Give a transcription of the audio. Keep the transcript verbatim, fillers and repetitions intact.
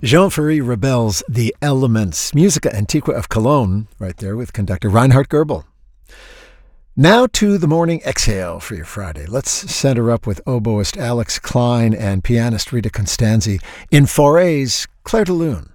Jean-Ferry Rebel's The Elements, Musica Antiqua of Cologne, right there with conductor Reinhard Goebel. Now to the morning exhale for your Friday. Let's center up with oboist Alex Klein and pianist Rita Constanzi in Fauré's Clair de Lune.